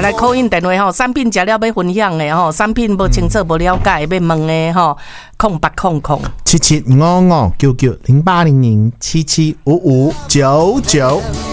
来call in电话吼，产品食了要分享的吼，产品无清楚无了解要问的吼，08007755990800775599。